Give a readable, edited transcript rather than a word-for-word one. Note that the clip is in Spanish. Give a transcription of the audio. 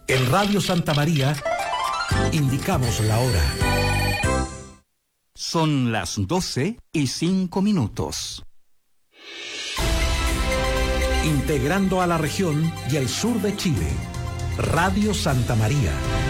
En Radio Santa María indicamos la hora. Son las 12:05. Integrando a la región y el sur de Chile. Radio Santa María.